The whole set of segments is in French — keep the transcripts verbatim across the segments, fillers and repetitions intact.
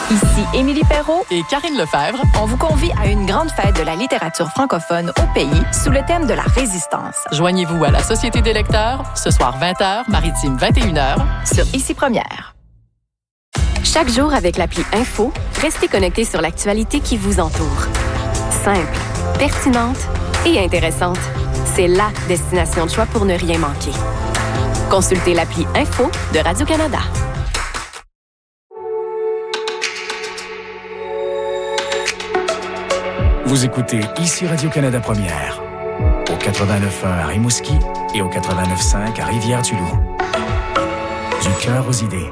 Ici Émilie Perrault et Karine Lefebvre. On vous convie à une grande fête de la littérature francophone au pays sous le thème de la résistance. Joignez-vous à la Société des lecteurs ce soir vingt heures, Maritime vingt et une heures sur Ici Première. Chaque jour avec l'appli Info, restez connectés sur l'actualité qui vous entoure. Simple, pertinente et intéressante. C'est la destination de choix pour ne rien manquer. Consultez l'appli Info de Radio-Canada. Vous écoutez Ici Radio-Canada Première, au quatre-vingt-neuf point un à Rimouski et au quatre-vingt-neuf point cinq à Rivière-du-Loup. Du cœur aux idées.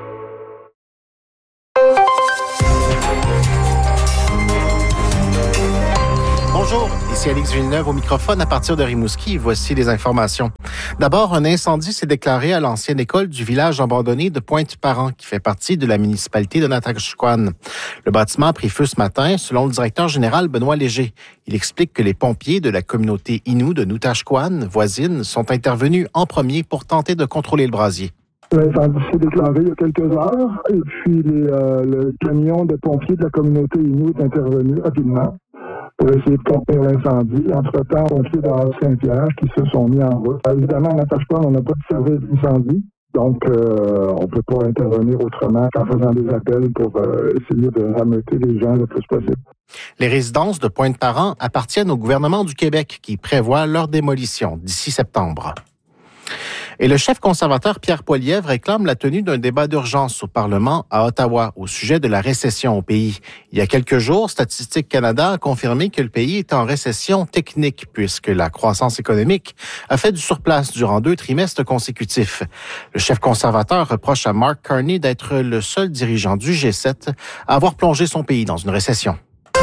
Bonjour, ici Alex Villeneuve au microphone à partir de Rimouski. Voici les informations. D'abord, un incendie s'est déclaré à l'ancienne école du village abandonné de Pointe-Parent, qui fait partie de la municipalité de Natashquan. Le bâtiment a pris feu ce matin, selon le directeur général Benoît Léger. Il explique que les pompiers de la communauté Innu de Natashquan, voisine, sont intervenus en premier pour tenter de contrôler le brasier. L'incendie s'est déclaré il y a quelques heures et puis les, euh, le camion de pompiers de la communauté Innu est intervenu rapidement pour essayer de contenir l'incendie. Entre-temps, les pompiers de Saint-Pierre qui se sont mis en route. Évidemment, à Natashquan, on n'a pas de service d'incendie, donc euh, on ne peut pas intervenir autrement qu'en faisant des appels pour euh, essayer de rameuter les gens le plus possible. Les résidences de Pointe-Parent appartiennent au gouvernement du Québec qui prévoit leur démolition d'ici septembre. Et le chef conservateur Pierre Poilievre réclame la tenue d'un débat d'urgence au Parlement à Ottawa au sujet de la récession au pays. Il y a quelques jours, Statistique Canada a confirmé que le pays est en récession technique puisque la croissance économique a fait du surplace durant deux trimestres consécutifs. Le chef conservateur reproche à Mark Carney d'être le seul dirigeant du G sept à avoir plongé son pays dans une récession.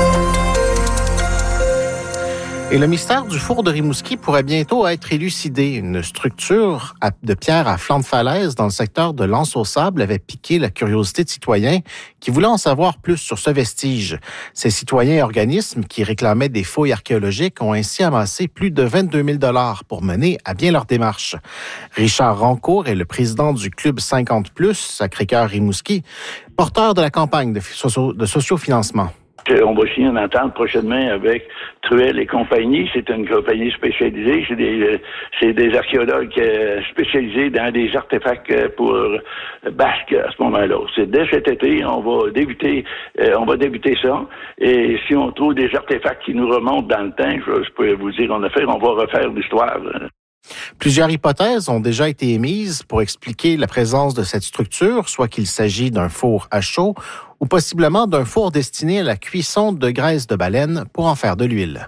Et le mystère du four de Rimouski pourrait bientôt être élucidé. Une structure de pierre à flanc de falaise dans le secteur de L'Anse-au-Sable avait piqué la curiosité de citoyens qui voulaient en savoir plus sur ce vestige. Ces citoyens et organismes qui réclamaient des fouilles archéologiques ont ainsi amassé plus de vingt-deux mille dollars pour mener à bien leur démarche. Richard Rancourt est le président du Club cinquante plus, Sacré-Cœur Rimouski, porteur de la campagne de, socio- de sociofinancement. On va signer une entente prochainement avec Truel et compagnie. C'est une compagnie spécialisée. C'est des, c'est des archéologues spécialisés dans des artefacts pour Basque à ce moment-là. C'est dès cet été, on va débuter, on va débuter ça. Et si on trouve des artefacts qui nous remontent dans le temps, je, je peux vous dire, on a fait, on va refaire l'histoire. Plusieurs hypothèses ont déjà été émises pour expliquer la présence de cette structure, soit qu'il s'agit d'un four à chaud ou possiblement d'un four destiné à la cuisson de graisse de baleine pour en faire de l'huile.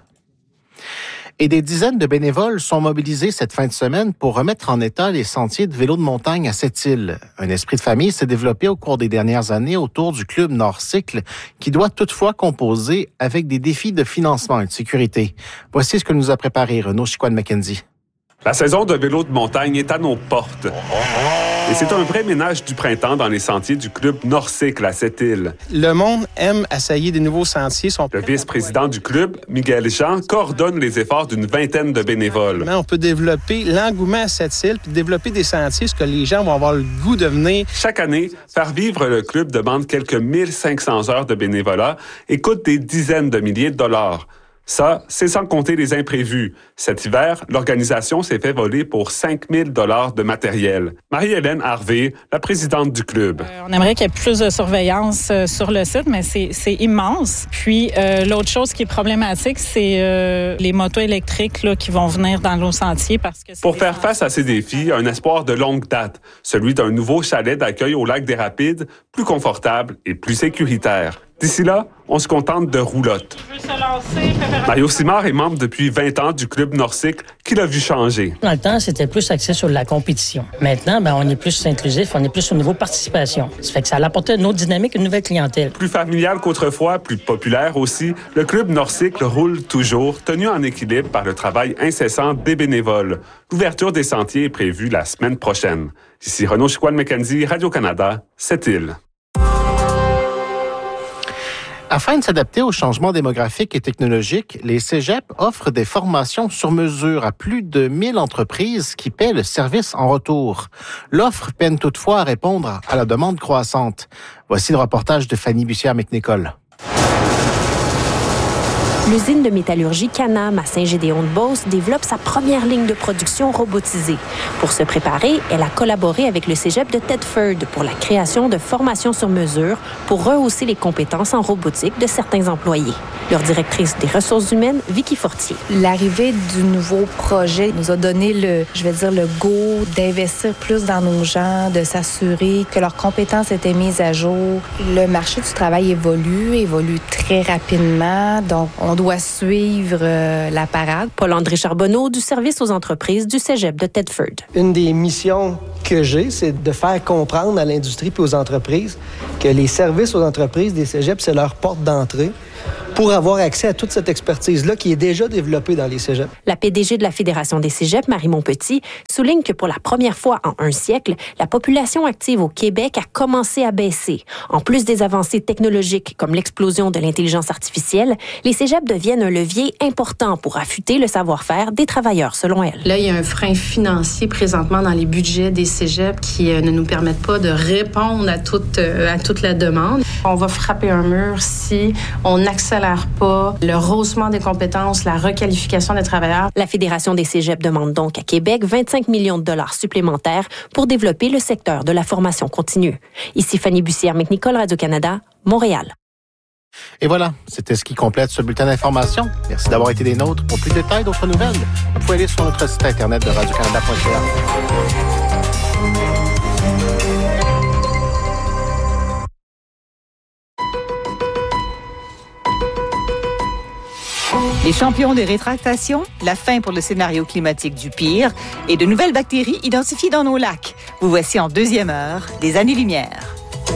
Et des dizaines de bénévoles sont mobilisés cette fin de semaine pour remettre en état les sentiers de vélo de montagne à Sept-Îles. Un esprit de famille s'est développé au cours des dernières années autour du club Nord-Cycle, qui doit toutefois composer avec des défis de financement et de sécurité. Voici ce que nous a préparé Renaud Chicoine-Mackenzie. La saison de vélo de montagne est à nos portes. Et c'est un vrai ménage du printemps dans les sentiers du club Nord-Cycle à Sept-Îles. Le monde aime essayer des nouveaux sentiers. Le vice-président du club, Miguel Jean, coordonne les efforts d'une vingtaine de bénévoles. On peut développer l'engouement à Sept-Îles puis développer des sentiers, ce que les gens vont avoir le goût de venir. Chaque année, faire vivre le club demande quelques mille cinq cents heures de bénévolat et coûte des dizaines de milliers de dollars. Ça, c'est sans compter les imprévus. Cet hiver, l'organisation s'est fait voler pour cinq mille dollars de matériel. Marie-Hélène Harvey, la présidente du club. Euh, on aimerait qu'il y ait plus de surveillance euh, sur le site, mais c'est, c'est immense. Puis, euh, l'autre chose qui est problématique, c'est euh, les motos électriques là, qui vont venir dans nos sentiers. Parce que Pour faire face à ces défis, un espoir de longue date, celui d'un nouveau chalet d'accueil au lac des Rapides, plus confortable et plus sécuritaire. D'ici là, on se contente de roulottes. Mario Simard est membre depuis vingt ans du club Nord-Cycle qui l'a vu changer. Dans le temps, c'était plus axé sur la compétition. Maintenant, ben, on est plus inclusif, on est plus au niveau participation. Ça fait que ça a apporté une autre dynamique, une nouvelle clientèle. Plus familial qu'autrefois, plus populaire aussi, le club Nord-Cycle roule toujours, tenu en équilibre par le travail incessant des bénévoles. L'ouverture des sentiers est prévue la semaine prochaine. Ici Renaud Chicoine-Mackenzie, Radio-Canada, Sept-Îles. Afin de s'adapter aux changements démographiques et technologiques, les cégeps offrent des formations sur mesure à plus de mille entreprises qui paient le service en retour. L'offre peine toutefois à répondre à la demande croissante. Voici le reportage de Fanny Bussière-McNicol. L'usine de métallurgie Canam à Saint-Gédéon-de-Beauce développe sa première ligne de production robotisée. Pour se préparer, elle a collaboré avec le cégep de Thetford pour la création de formations sur mesure pour rehausser les compétences en robotique de certains employés. Leur directrice des ressources humaines, Vicky Fortier. L'arrivée du nouveau projet nous a donné le, je vais dire, le go d'investir plus dans nos gens, de s'assurer que leurs compétences étaient mises à jour. Le marché du travail évolue, évolue très rapidement, donc on doit suivre euh, la parade. Paul-André Charbonneau du service aux entreprises du cégep de Thetford. Une des missions que j'ai, c'est de faire comprendre à l'industrie et aux entreprises que les services aux entreprises des cégeps, c'est leur porte d'entrée pour avoir accès à toute cette expertise-là qui est déjà développée dans les cégeps. La P D G de la Fédération des cégeps, Marie Montpetit, souligne que pour la première fois en un siècle, la population active au Québec a commencé à baisser. En plus des avancées technologiques comme l'explosion de l'intelligence artificielle, les cégeps deviennent un levier important pour affûter le savoir-faire des travailleurs, selon elle. Là, il y a un frein financier présentement dans les budgets des cégeps qui euh, ne nous permettent pas de répondre à toute, euh, à toute la demande. On va frapper un mur si on n'accélère pas le rehaussement des compétences, la requalification des travailleurs. La Fédération des cégeps demande donc à Québec vingt-cinq millions de dollars supplémentaires pour développer le secteur de la formation continue. Ici Fanny Bussière-McNicol, Radio-Canada, Montréal. Et voilà, c'était ce qui complète ce bulletin d'information. Merci d'avoir été des nôtres. Pour plus de détails, d'autres nouvelles, vous pouvez aller sur notre site internet de radio canada point c a. Les champions des rétractations, la fin pour le scénario climatique du pire et de nouvelles bactéries identifiées dans nos lacs. Vous voici en deuxième heure des années-lumière.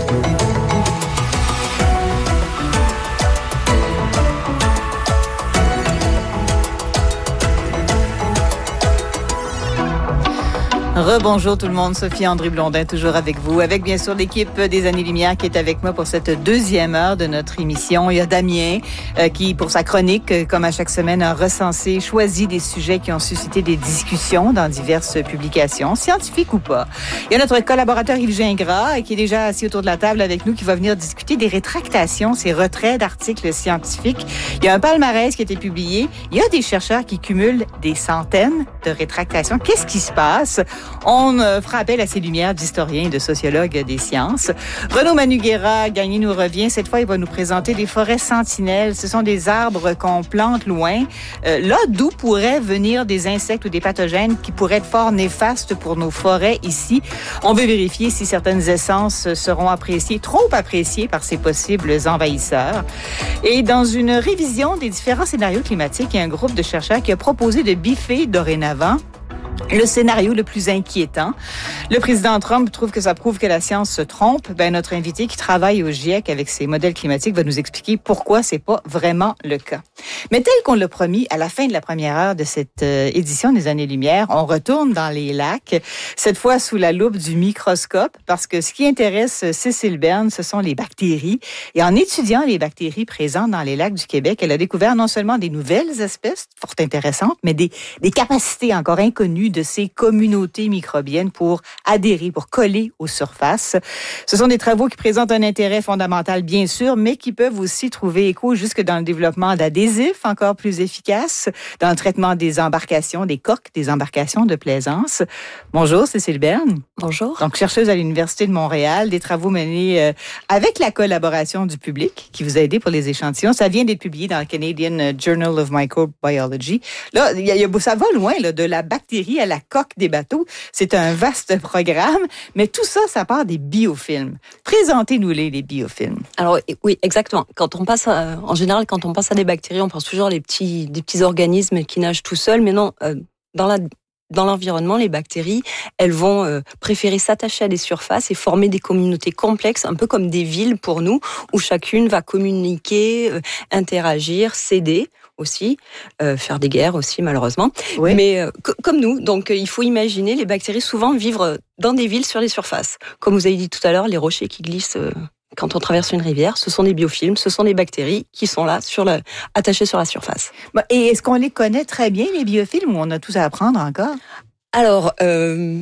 Rebonjour tout le monde, Sophie André Blondin toujours avec vous, avec bien sûr l'équipe des Années-Lumière qui est avec moi pour cette deuxième heure de notre émission. Il y a Damien euh, qui, pour sa chronique, euh, comme à chaque semaine, a recensé, choisi des sujets qui ont suscité des discussions dans diverses publications, scientifiques ou pas. Il y a notre collaborateur Yves Gingras qui est déjà assis autour de la table avec nous, qui va venir discuter des rétractations, ces retraits d'articles scientifiques. Il y a un palmarès qui a été publié. Il y a des chercheurs qui cumulent des centaines de rétractations. Qu'est-ce qui se passe? On euh, fera appel à ces lumières d'historiens et de sociologues des sciences. Renaud Manuguera, Gagné nous revient. Cette fois, il va nous présenter des forêts sentinelles. Ce sont des arbres qu'on plante loin, euh, là d'où pourraient venir des insectes ou des pathogènes qui pourraient être fort néfastes pour nos forêts ici. On veut vérifier si certaines essences seront appréciées, trop appréciées par ces possibles envahisseurs. Et dans une révision des différents scénarios climatiques, il y a un groupe de chercheurs qui a proposé de biffer dorénavant le scénario le plus inquiétant. Le président Trump trouve que ça prouve que la science se trompe. Ben, notre invité qui travaille au GIEC avec ses modèles climatiques va nous expliquer pourquoi c'est pas vraiment le cas. Mais tel qu'on l'a promis à la fin de la première heure de cette euh, édition des Années-Lumière, on retourne dans les lacs, cette fois sous la loupe du microscope, parce que ce qui intéresse Cécile Berne, ce sont les bactéries. Et en étudiant les bactéries présentes dans les lacs du Québec, elle a découvert non seulement des nouvelles espèces fort intéressantes, mais des, des capacités encore inconnues de ces communautés microbiennes pour adhérer, pour coller aux surfaces. Ce sont des travaux qui présentent un intérêt fondamental, bien sûr, mais qui peuvent aussi trouver écho jusque dans le développement d'adhésifs encore plus efficaces, dans le traitement des embarcations, des coques, des embarcations de plaisance. Bonjour, Cécile Berne. Bonjour. Donc, chercheuse à l'Université de Montréal, des travaux menés euh, avec la collaboration du public qui vous a aidé pour les échantillons. Ça vient d'être publié dans le Canadian Journal of Microbiology. Là, y a, y a, ça va loin, là, de la bactérie à la coque des bateaux. C'est un vaste programme, mais tout ça, ça part des biofilms. Présentez-nous-les, les biofilms. Alors, oui, exactement. Quand on passe à, en général, quand on pense à des bactéries, on pense toujours les petits, des petits organismes qui nagent tout seuls, mais non, euh, dans la Dans l'environnement, les bactéries, elles vont euh, préférer s'attacher à des surfaces et former des communautés complexes, un peu comme des villes pour nous, où chacune va communiquer, euh, interagir, s'aider aussi, euh, faire des guerres aussi malheureusement, oui. mais euh, c- comme nous. Donc euh, il faut imaginer les bactéries souvent vivre dans des villes sur les surfaces. Comme vous avez dit tout à l'heure, les rochers qui glissent... Euh, quand on traverse une rivière, ce sont des biofilms, ce sont des bactéries qui sont là, sur le, attachées sur la surface. Et est-ce qu'on les connaît très bien, les biofilms, ou on a tous à apprendre encore? Alors... Euh,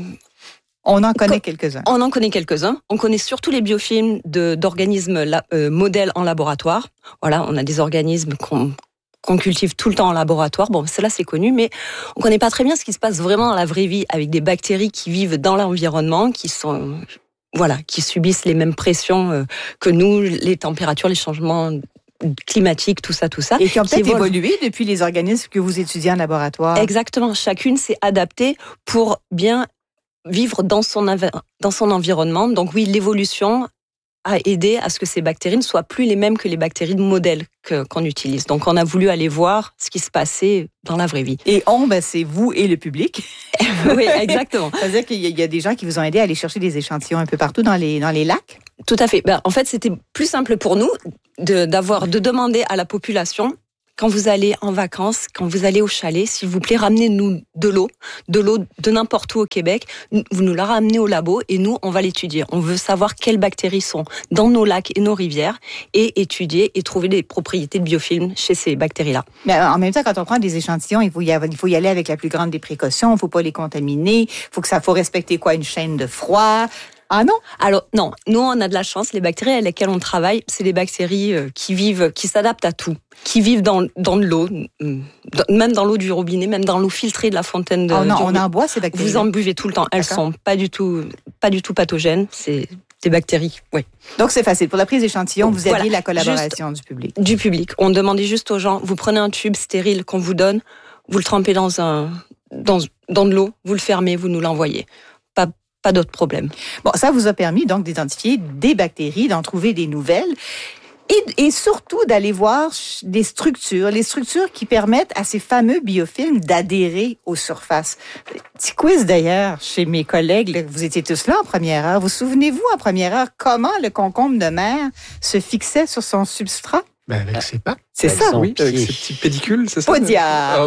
on en connaît quelques-uns. On en connaît quelques-uns. On connaît surtout les biofilms de, d'organismes la, euh, modèles en laboratoire. Voilà, on a des organismes qu'on... qu'on cultive tout le temps en laboratoire. Bon, cela c'est connu, mais on connaît pas très bien ce qui se passe vraiment dans la vraie vie avec des bactéries qui vivent dans l'environnement, qui sont, voilà, qui subissent les mêmes pressions que nous, les températures, les changements climatiques, tout ça, tout ça. Et qui ont peut-être évolué depuis les organismes que vous étudiez en laboratoire. Exactement. Chacune s'est adaptée pour bien vivre dans son, dans son environnement. Donc oui, l'évolution a aidé à ce que ces bactéries ne soient plus les mêmes que les bactéries de modèle que, qu'on utilise. Donc, on a voulu aller voir ce qui se passait dans la vraie vie. Et on, ben, c'est vous et le public. Oui, exactement. C'est-à-dire qu'il y a des gens qui vous ont aidé à aller chercher des échantillons un peu partout dans les, dans les lacs? Tout à fait. Ben, en fait, c'était plus simple pour nous de, d'avoir, de demander à la population, quand vous allez en vacances, quand vous allez au chalet, s'il vous plaît, ramenez-nous de l'eau, de l'eau de n'importe où au Québec. Vous nous la ramenez au labo et nous, on va l'étudier. On veut savoir quelles bactéries sont dans nos lacs et nos rivières et étudier et trouver des propriétés de biofilms chez ces bactéries-là. Mais en même temps, quand on prend des échantillons, il faut y, avoir, il faut y aller avec la plus grande des précautions. Il ne faut pas les contaminer. Il faut que ça, faut respecter quoi, une chaîne de froid. Ah non? Alors non, nous on a de la chance. Les bactéries avec lesquelles on travaille, c'est des bactéries qui vivent, qui s'adaptent à tout, qui vivent dans dans de l'eau, même dans l'eau du robinet, même dans l'eau filtrée de la fontaine de. Oh non, on en boit ces bactéries. Vous en buvez tout le temps. Elles D'accord. sont pas du tout, pas du tout pathogènes. C'est des bactéries, oui. Donc c'est facile. Pour la prise d'échantillons, vous aviez voilà. la collaboration juste du public. Du public. On demandait juste aux gens, vous prenez un tube stérile qu'on vous donne, vous le trempez dans un dans dans de l'eau, vous le fermez, vous nous l'envoyez. Pas Pas d'autre problème. Bon, ça vous a permis donc d'identifier des bactéries, d'en trouver des nouvelles et, et surtout d'aller voir des structures, les structures qui permettent à ces fameux biofilms d'adhérer aux surfaces. Petit quiz d'ailleurs chez mes collègues, là, vous étiez tous là en première heure. Vous souvenez-vous en première heure comment le concombre de mer se fixait sur son substrat? Ben avec ses pattes. C'est avec ça, oui, avec ses petits pédicules, c'est ça? Podia. Oh,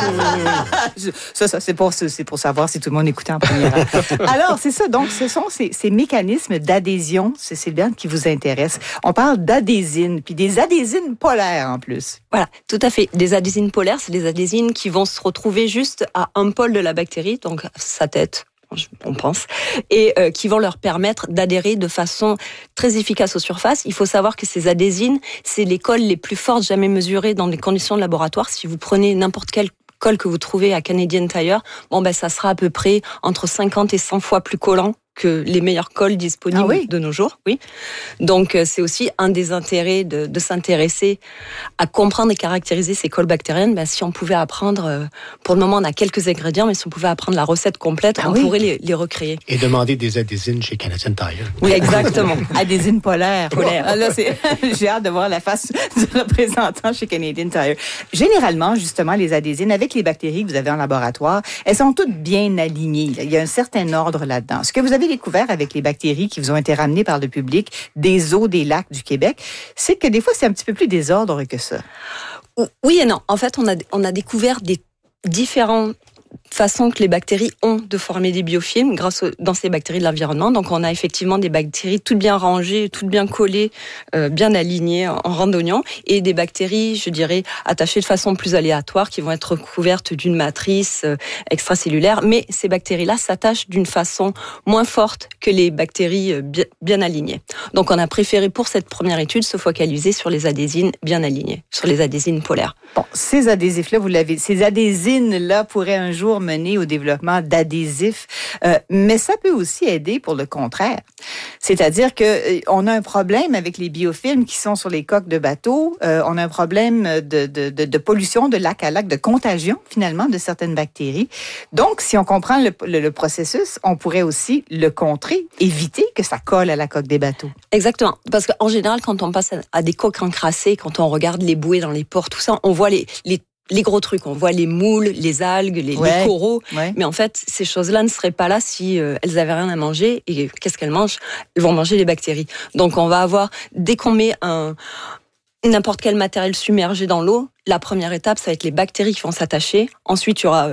Podia. ça, ça, c'est pour, c'est pour savoir si tout le monde écoutait en première heure. Alors, c'est ça. Donc, ce sont ces, ces mécanismes d'adhésion, c'est, c'est bien qui vous intéresse. On parle d'adhésine, puis des adhésines polaires en plus. Voilà, tout à fait. Des adhésines polaires, c'est des adhésines qui vont se retrouver juste à un pôle de la bactérie, donc sa tête, on pense, et euh, qui vont leur permettre d'adhérer de façon très efficace aux surfaces. Il faut savoir que ces adhésines, c'est les colles les plus fortes jamais mesurées dans des conditions de laboratoire. Si vous prenez n'importe quelle colle que vous trouvez à Canadian Tire, bon ben ça sera à peu près entre cinquante et cent fois plus collant que les meilleures colles disponibles ah oui. de nos jours. Oui. Donc, c'est aussi un des intérêts de, de s'intéresser à comprendre et caractériser ces colles bactériennes. Ben, si on pouvait apprendre, pour le moment, on a quelques ingrédients, mais si on pouvait apprendre la recette complète, ah on oui. pourrait les, les recréer. Et demander des adhésines chez Canadian Tire. Oui, exactement. Adhésines polaires. Polaires. Ah, là, c'est... J'ai hâte de voir la face du représentant chez Canadian Tire. Généralement, justement, les adhésines, avec les bactéries que vous avez en laboratoire, elles sont toutes bien alignées. Il y a un certain ordre là-dedans. Ce que vous avez découvert avec les bactéries qui vous ont été ramenées par le public des eaux des lacs du Québec, c'est que des fois, c'est un petit peu plus désordre que ça. Oui et non. En fait, on a, on a découvert des différents façon que les bactéries ont de former des biofilms grâce aux, dans ces bactéries de l'environnement. Donc, on a effectivement des bactéries toutes bien rangées, toutes bien collées, euh, bien alignées en, en rang d'oignon, et des bactéries, je dirais, attachées de façon plus aléatoire, qui vont être couvertes d'une matrice euh, extracellulaire. Mais ces bactéries-là s'attachent d'une façon moins forte que les bactéries euh, bien, bien alignées. Donc, on a préféré pour cette première étude se focaliser sur les adhésines bien alignées, sur les adhésines polaires. Bon, ces adhésifs-là, vous l'avez, ces adhésines-là pourraient un jour mener au développement d'adhésifs, euh, mais ça peut aussi aider pour le contraire. C'est-à-dire que euh, on a un problème avec les biofilms qui sont sur les coques de bateaux, euh, on a un problème de, de, de, de pollution de lac à lac, de contagion finalement de certaines bactéries. Donc, si on comprend le, le, le processus, on pourrait aussi le contrer, éviter que ça colle à la coque des bateaux. Exactement, parce qu'en général, quand on passe à des coques encrassées, quand on regarde les bouées dans les ports, tout ça, on voit les, les les gros trucs, on voit les moules, les algues, les, ouais, les coraux, ouais. Mais en fait, ces choses-là ne seraient pas là si euh, elles avaient rien à manger. Et qu'est-ce qu'elles mangent? Elles vont manger les bactéries. Donc, on va avoir, dès qu'on met un n'importe quel matériel submergé dans l'eau, la première étape, ça va être les bactéries qui vont s'attacher. Ensuite, il y aura euh,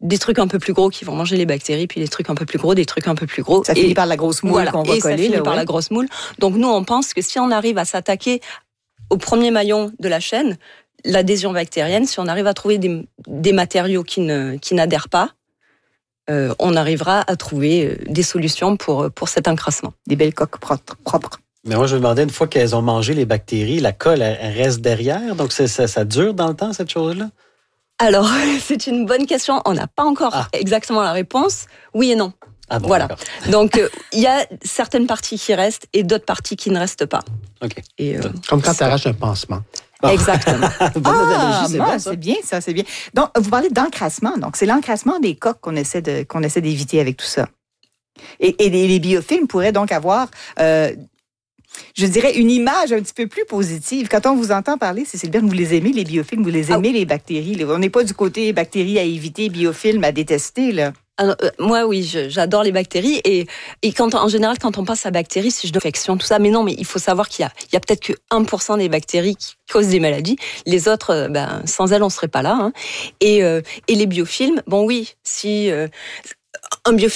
des trucs un peu plus gros qui vont manger les bactéries, puis des trucs un peu plus gros, des trucs un peu plus gros. Ça et, finit par la grosse moule voilà, qu'on va et coller. ça finit là, par ouais. la grosse moule. Donc nous, on pense que si on arrive à s'attaquer au premier maillon de la chaîne, l'adhésion bactérienne, si on arrive à trouver des, des matériaux qui, ne, qui n'adhèrent pas, euh, on arrivera à trouver des solutions pour, pour cet encrassement. Des belles coques propres. Mais moi, je me demandais, une fois qu'elles ont mangé les bactéries, la colle, elle, elle reste derrière. Donc, c'est, ça, ça dure dans le temps, cette chose-là? Alors, c'est une bonne question. On n'a pas encore ah. exactement la réponse. Oui et non. Ah bon, voilà. D'accord. Donc, il euh, y a certaines parties qui restent et d'autres parties qui ne restent pas. OK. Et, euh, Comme quand tu arraches un pansement. Bon. Exactement. ah, c'est, bon, bon, c'est bien, ça, c'est bien. Donc, vous parlez d'encrassement. Donc, c'est l'encrassement des coques qu'on essaie, de, qu'on essaie d'éviter avec tout ça. Et, et les, les biofilms pourraient donc avoir... Euh, je dirais une image un petit peu plus positive. Quand on vous entend parler, c'est bien que vous les aimez, les biofilms, vous les aimez, ah. les bactéries. On n'est pas du côté bactéries à éviter, biofilms à détester, là. Alors, euh, moi, oui, je, j'adore les bactéries. Et, et quand, en général, quand on passe à bactéries, si je donne infection, tout ça, mais non, mais il faut savoir qu'il y a, il y a peut-être que un pour cent des bactéries qui causent des maladies. Les autres, ben, sans elles, on serait pas là. Hein. Et, euh, et les biofilms, bon oui, si... Euh, un biofilm